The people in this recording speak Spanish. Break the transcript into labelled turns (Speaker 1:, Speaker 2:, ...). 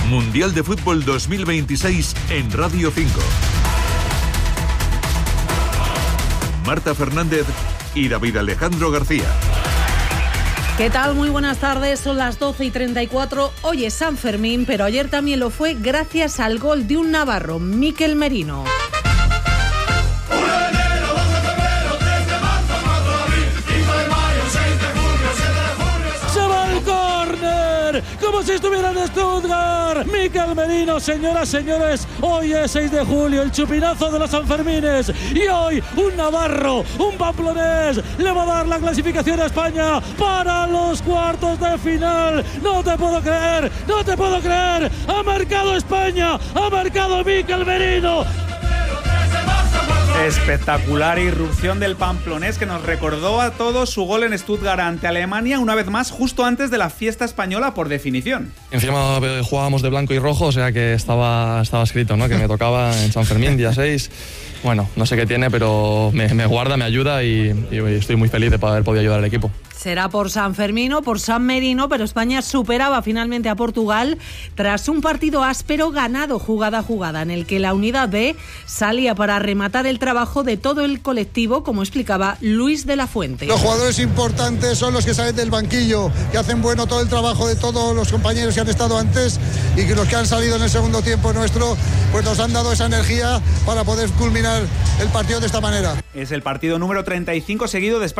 Speaker 1: Mundial de Fútbol 2026 en Radio 5. Marta Fernández y David Alejandro García.
Speaker 2: ¿Qué tal? Muy buenas tardes, son las 12:34. Hoy es San Fermín, pero ayer también lo fue gracias al gol de un navarro, Mikel Merino.
Speaker 3: Como si estuviera en Stuttgart. Mikel Merino, señoras, señores, hoy es 6 de julio, el chupinazo de los Sanfermines, y hoy un navarro, un pamplonés, le va a dar la clasificación a España para los cuartos de final. No te puedo creer, no te puedo creer. Ha marcado España, ha marcado Mikel Merino.
Speaker 4: Espectacular irrupción del pamplonés que nos recordó a todos su gol en Stuttgart ante Alemania, una vez más justo antes de la fiesta española por definición.
Speaker 5: Encima jugábamos de blanco y rojo, o sea que estaba escrito, ¿no? Que me tocaba en San Fermín, día 6. Bueno, no sé qué tiene, pero me guarda, me ayuda y estoy muy feliz de haber podido ayudar al equipo.
Speaker 2: Será por San Fermín o por San Merino, pero España superaba finalmente a Portugal tras un partido áspero ganado jugada a jugada, en el que la unidad B salía para rematar el trabajo de todo el colectivo, como explicaba Luis de la Fuente.
Speaker 6: Los jugadores importantes son los que salen del banquillo, que hacen bueno todo el trabajo de todos los compañeros que han estado antes, y que los que han salido en el segundo tiempo nuestro, pues nos han dado esa energía para poder culminar el partido de esta manera.
Speaker 4: Es el partido número 35 seguido de España